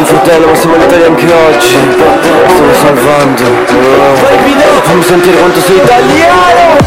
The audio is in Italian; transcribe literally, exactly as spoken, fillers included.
fratello, ma siamo in Italia anche oggi. Stiamo salvando. Fammi sentire quanto sei italiano.